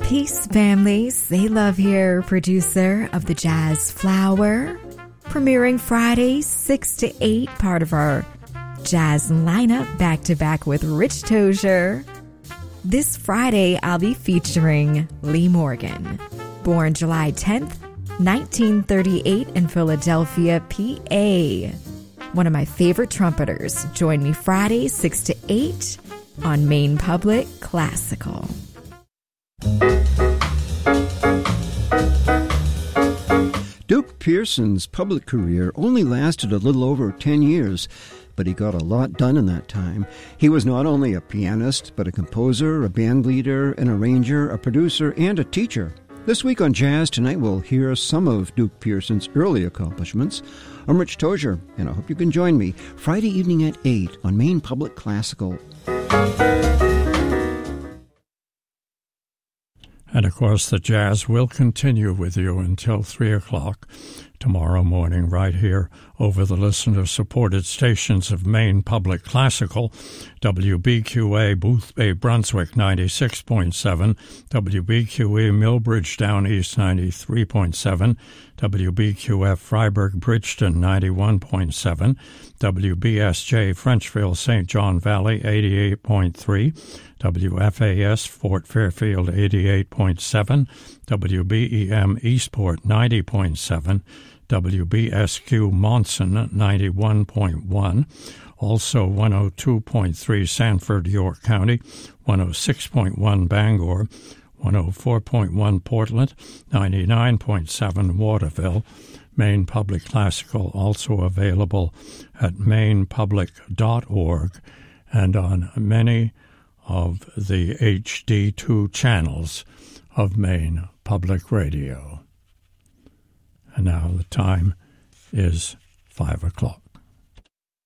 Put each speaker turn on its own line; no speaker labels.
Peace, family. Say Love here, producer of the Jazz Flower. Premiering Friday, 6 to 8, part of our jazz lineup, back-to-back with Rich Tozier. This Friday, I'll be featuring Lee Morgan, born July 10th, 1938 in Philadelphia, PA. One of my favorite trumpeters. Join me Friday, 6 to 8 on Maine Public Classical.
Duke Pearson's public career only lasted a little over 10 years, but he got a lot done in that time. He was not only a pianist, but a composer, a band leader, an arranger, a producer, and a teacher. This week on Jazz Tonight, we'll hear some of Duke Pearson's early accomplishments. I'm Rich Tozier, and I hope you can join me Friday evening at 8 on Maine Public Classical.
And, of course, the jazz will continue with you until 3 o'clock tomorrow morning right here over the listener-supported stations of Maine Public Classical, WBQA Boothbay Brunswick 96.7, WBQE Millbridge Down East 93.7, WBQF Freiburg Bridgeton 91.7, WBSJ Frenchville St. John Valley 88.3, WFAS Fort Fairfield 88.7, WBEM Eastport 90.7, WBSQ Monson 91.1, also 102.3 Sanford, York County, 106.1 Bangor, 104.1 Portland, 99.7 Waterville. Maine Public Classical also available at mainepublic.org and on many of the HD2 channels of Maine Public Radio. And now the time is 5 o'clock.